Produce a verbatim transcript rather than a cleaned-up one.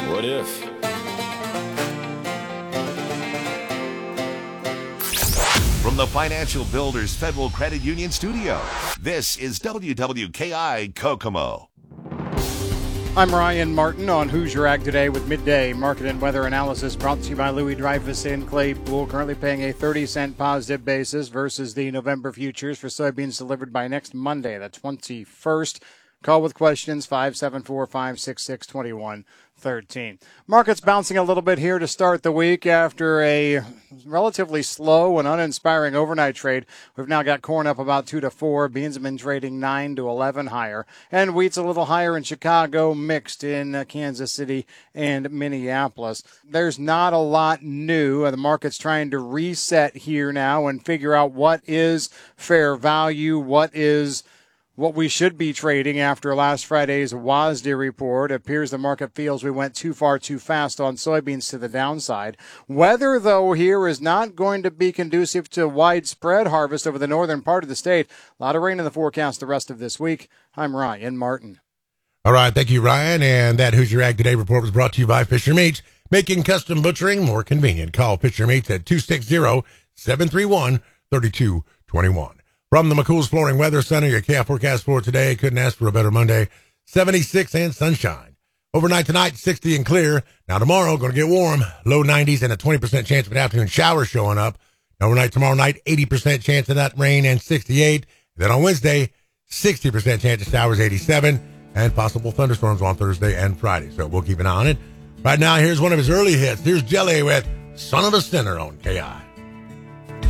What if? From the Financial Builders Federal Credit Union Studio, this is W W K I Kokomo. I'm Ryan Martin on Hoosier Ag Today with midday market and weather analysis brought to you by Louis Dreyfus in Claypool, currently paying a thirty cent positive basis versus the November futures for soybeans delivered by next Monday, the twenty-first. Call with questions, five seven four, five six six, two one one three. Market's bouncing a little bit here to start the week after a relatively slow and uninspiring overnight trade. We've now got corn up about two to four. Beans have been trading nine to eleven higher. And wheat's a little higher in Chicago, mixed in uh, Kansas City and Minneapolis. There's not a lot new. The market's trying to reset here now and figure out what is fair value, what is what we should be trading after last Friday's W A S D report. It appears the market feels we went too far too fast on soybeans to the downside. Weather, though, here is not going to be conducive to widespread harvest over the northern part of the state. A lot of rain in the forecast the rest of this week. I'm Ryan Martin. All right, thank you, Ryan. And that Hoosier Ag Today report was brought to you by Fisher Meats, making custom butchering more convenient. Call Fisher Meats at two six zero, seven three one, three two two one. From the McCool's Flooring Weather Center, your K F forecast for today. Couldn't ask for a better Monday. seventy-six and sunshine. Overnight tonight, sixty and clear. Now tomorrow, going to get warm. Low nineties and a twenty percent chance of an afternoon shower showing up. Overnight tomorrow night, eighty percent chance of that rain and sixty-eight. Then on Wednesday, sixty percent chance of showers, eighty-seven. And possible thunderstorms on Thursday and Friday. So we'll keep an eye on it. Right now, here's one of his early hits. Here's Jelly with Son of a Sinner on K I.